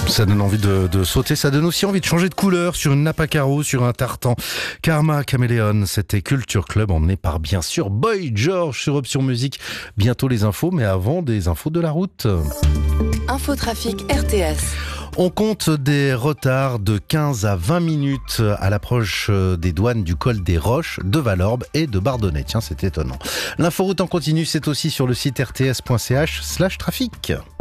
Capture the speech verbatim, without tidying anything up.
Ça donne envie de, de sauter, ça donne aussi envie de changer de couleur sur une nappe à carreaux, sur un tartan. Karma Caméléon, c'était Culture Club, emmené par bien sûr Boy George sur Option Musique. Bientôt les infos, mais avant des infos de la route. Infotrafic R T S. On compte des retards de quinze à vingt minutes à l'approche des douanes du col des Roches, de Valorbe et de Bardonnay. Tiens, c'est étonnant. L'inforoute en continu, c'est aussi sur le site r t s point c h slash trafic.